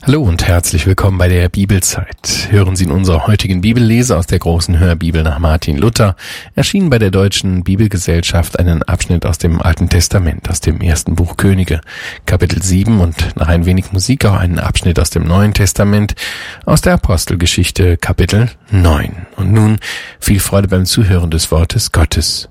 Hallo und herzlich willkommen bei der Bibelzeit. Hören Sie in unserer heutigen Bibellese aus der großen Hörbibel nach Martin Luther, erschienen bei der Deutschen Bibelgesellschaft, einen Abschnitt aus dem Alten Testament, aus dem ersten Buch Könige, Kapitel 7 und nach ein wenig Musik auch einen Abschnitt aus dem Neuen Testament, aus der Apostelgeschichte, Kapitel 9. Und nun viel Freude beim Zuhören des Wortes Gottes.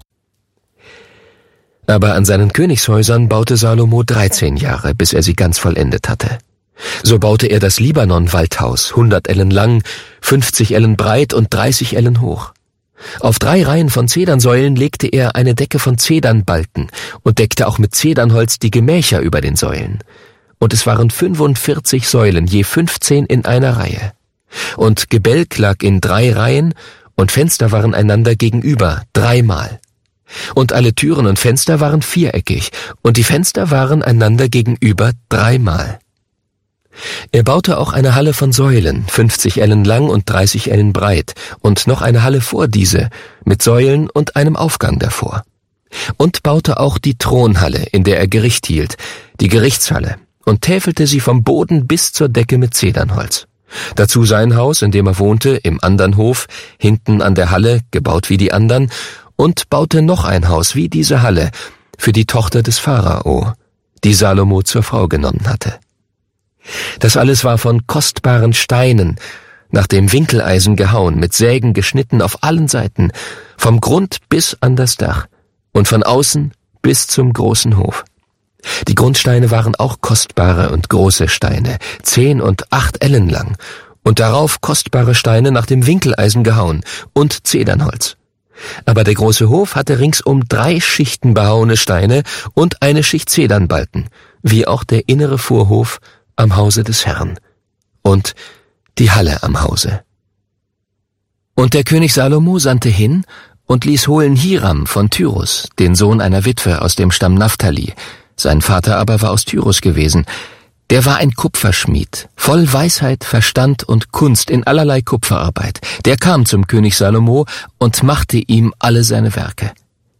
Aber an seinen Königshäusern baute Salomo 13 Jahre, bis er sie ganz vollendet hatte. So baute er das Libanon-Waldhaus, 100 Ellen lang, 50 Ellen breit und 30 Ellen hoch. Auf 3 Reihen von Zedernsäulen legte er eine Decke von Zedernbalken und deckte auch mit Zedernholz die Gemächer über den Säulen. Und es waren 45 Säulen, je 15 in einer Reihe. Und Gebälk lag in 3 Reihen, und Fenster waren einander gegenüber, 3-mal. Und alle Türen und Fenster waren viereckig, und die Fenster waren einander gegenüber 3-mal. Er baute auch eine Halle von Säulen, 50 Ellen lang und 30 Ellen breit, und noch eine Halle vor diese, mit Säulen und einem Aufgang davor. Und baute auch die Thronhalle, in der er Gericht hielt, die Gerichtshalle, und täfelte sie vom Boden bis zur Decke mit Zedernholz. Dazu sein Haus, in dem er wohnte, im andern Hof, hinten an der Halle, gebaut wie die andern, und baute noch ein Haus wie diese Halle, für die Tochter des Pharao, die Salomo zur Frau genommen hatte. Das alles war von kostbaren Steinen, nach dem Winkeleisen gehauen, mit Sägen geschnitten auf allen Seiten, vom Grund bis an das Dach und von außen bis zum großen Hof. Die Grundsteine waren auch kostbare und große Steine, 10 und 8 Ellen lang, und darauf kostbare Steine nach dem Winkeleisen gehauen und Zedernholz. Aber der große Hof hatte ringsum 3 Schichten behauene Steine und eine Schicht Zedernbalken, wie auch der innere Vorhof am Hause des Herrn und die Halle am Hause. Und der König Salomo sandte hin und ließ holen Hiram von Tyrus, den Sohn einer Witwe aus dem Stamm Naphtali. Sein Vater aber war aus Tyrus gewesen. Der war ein Kupferschmied, voll Weisheit, Verstand und Kunst in allerlei Kupferarbeit. Der kam zum König Salomo und machte ihm alle seine Werke.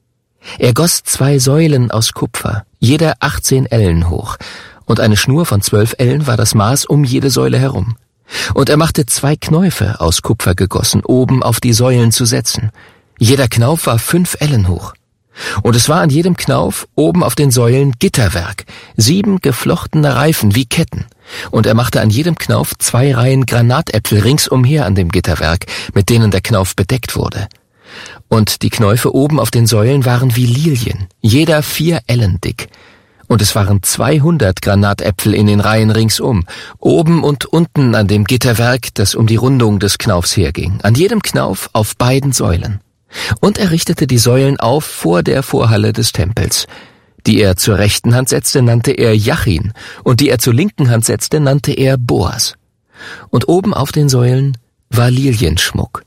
Er goss 2 Säulen aus Kupfer, jeder 18 Ellen hoch, und eine Schnur von 12 Ellen war das Maß um jede Säule herum. Und er machte 2 Knäufe aus Kupfer gegossen, oben auf die Säulen zu setzen. Jeder Knauf war 5 Ellen hoch. Und es war an jedem Knauf oben auf den Säulen Gitterwerk, 7 geflochtene Reifen wie Ketten. Und er machte an jedem Knauf 2 Reihen Granatäpfel ringsumher an dem Gitterwerk, mit denen der Knauf bedeckt wurde. Und die Knäufe oben auf den Säulen waren wie Lilien, jeder 4 Ellen dick. Und es waren 200 Granatäpfel in den Reihen ringsum, oben und unten an dem Gitterwerk, das um die Rundung des Knaufs herging, an jedem Knauf auf beiden Säulen. Und er richtete die Säulen auf vor der Vorhalle des Tempels. Die er zur rechten Hand setzte, nannte er Jachin, und die er zur linken Hand setzte, nannte er Boas. Und oben auf den Säulen war Lilienschmuck.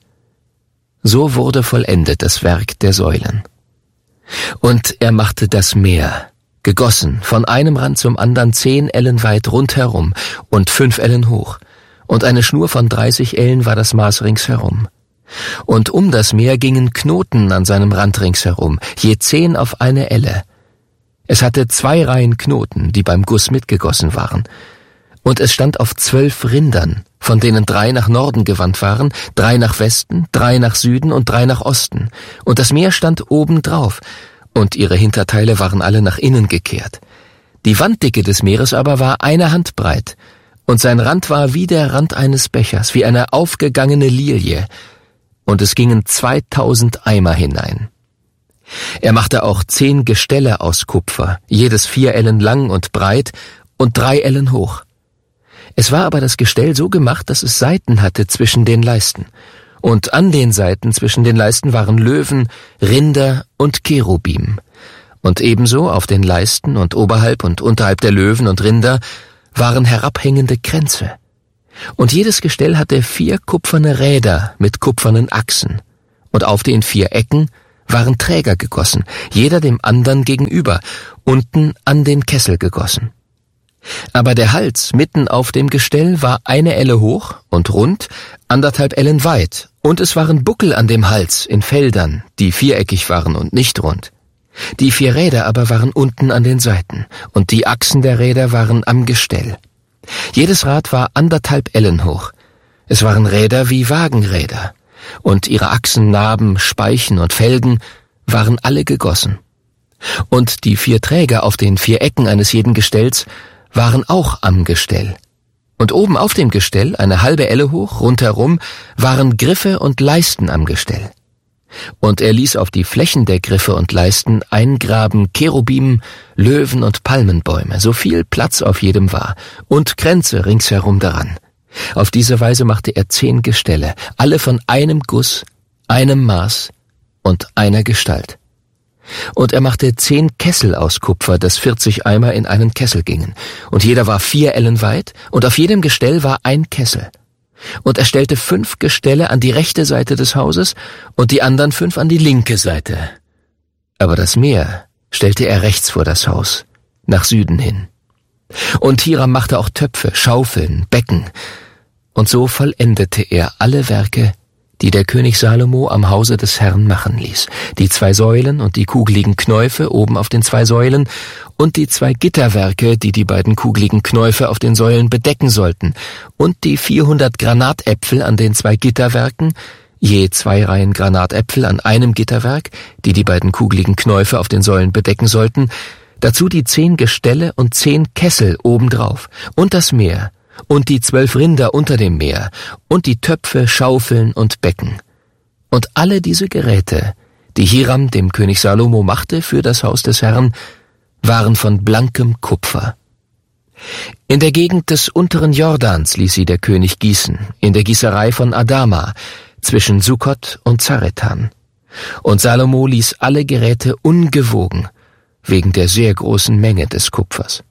So wurde vollendet das Werk der Säulen. Und er machte das Meer, gegossen, von einem Rand zum andern 10 Ellen weit rundherum und 5 Ellen hoch, und eine Schnur von 30 Ellen war das Maß ringsherum. Und um das Meer gingen Knoten an seinem Rand ringsherum, je 10 auf eine Elle. Es hatte 2 Reihen Knoten, die beim Guss mitgegossen waren. Und es stand auf 12 Rindern, von denen 3 nach Norden gewandt waren, 3 nach Westen, 3 nach Süden und 3 nach Osten. Und das Meer stand oben drauf, und ihre Hinterteile waren alle nach innen gekehrt. Die Wanddicke des Meeres aber war 1 Hand breit, und sein Rand war wie der Rand eines Bechers, wie eine aufgegangene Lilie, und es gingen 2000 Eimer hinein. Er machte auch 10 Gestelle aus Kupfer, jedes 4 Ellen lang und breit und 3 Ellen hoch. Es war aber das Gestell so gemacht, dass es Seiten hatte zwischen den Leisten. Und an den Seiten zwischen den Leisten waren Löwen, Rinder und Cherubim. Und ebenso auf den Leisten und oberhalb und unterhalb der Löwen und Rinder waren herabhängende Kränze. Und jedes Gestell hatte 4 kupferne Räder mit kupfernen Achsen. Und auf den 4 Ecken waren Träger gegossen, jeder dem andern gegenüber, unten an den Kessel gegossen. Aber der Hals mitten auf dem Gestell war 1 Elle hoch und rund, 1,5 Ellen weit, und es waren Buckel an dem Hals in Feldern, die viereckig waren und nicht rund. Die 4 Räder aber waren unten an den Seiten, und die Achsen der Räder waren am Gestell. Jedes Rad war 1,5 Ellen hoch. Es waren Räder wie Wagenräder, und ihre Achsen, Naben, Speichen und Felgen waren alle gegossen. Und die 4 Träger auf den 4 Ecken eines jeden Gestells waren auch am Gestell. Und oben auf dem Gestell, eine halbe Elle hoch, rundherum, waren Griffe und Leisten am Gestell. Und er ließ auf die Flächen der Griffe und Leisten eingraben Cherubim, Löwen und Palmenbäume, so viel Platz auf jedem war, und Kränze ringsherum daran. Auf diese Weise machte er 10 Gestelle, alle von einem Guss, einem Maß und einer Gestalt. Und er machte 10 Kessel aus Kupfer, dass 40 Eimer in einen Kessel gingen, und jeder war 4 Ellen weit, und auf jedem Gestell war ein Kessel. Und er stellte 5 Gestelle an die rechte Seite des Hauses und die anderen 5 an die linke Seite. Aber das Meer stellte er rechts vor das Haus, nach Süden hin. Und Hiram machte auch Töpfe, Schaufeln, Becken. Und so vollendete er alle Werke, die der König Salomo am Hause des Herrn machen ließ. Die 2 Säulen und die kugeligen Knäufe oben auf den 2 Säulen und die 2 Gitterwerke, die die beiden kugeligen Knäufe auf den Säulen bedecken sollten, und die 400 Granatäpfel an den 2 Gitterwerken, je 2 Reihen Granatäpfel an einem Gitterwerk, die die beiden kugeligen Knäufe auf den Säulen bedecken sollten, dazu die 10 Gestelle und 10 Kessel obendrauf, und das Meer, und die 12 Rinder unter dem Meer, und die Töpfe, Schaufeln und Becken. Und alle diese Geräte, die Hiram dem König Salomo machte für das Haus des Herrn, waren von blankem Kupfer. In der Gegend des unteren Jordans ließ sie der König gießen, in der Gießerei von Adama, zwischen Sukkot und Zaretan. Und Salomo ließ alle Geräte ungewogen, wegen der sehr großen Menge des Kupfers.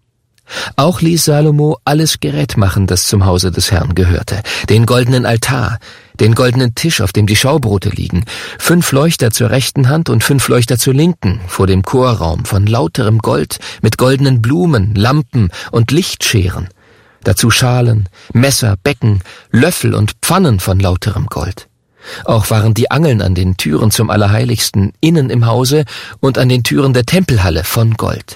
Auch ließ Salomo alles Gerät machen, das zum Hause des Herrn gehörte, den goldenen Altar, den goldenen Tisch, auf dem die Schaubrote liegen, 5 Leuchter zur rechten Hand und 5 Leuchter zur linken, vor dem Chorraum, von lauterem Gold, mit goldenen Blumen, Lampen und Lichtscheren, dazu Schalen, Messer, Becken, Löffel und Pfannen von lauterem Gold. Auch waren die Angeln an den Türen zum Allerheiligsten innen im Hause und an den Türen der Tempelhalle von Gold.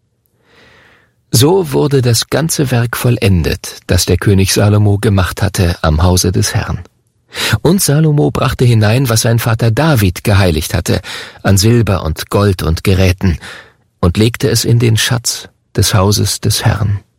So wurde das ganze Werk vollendet, das der König Salomo gemacht hatte am Hause des Herrn. Und Salomo brachte hinein, was sein Vater David geheiligt hatte, an Silber und Gold und Geräten, und legte es in den Schatz des Hauses des Herrn.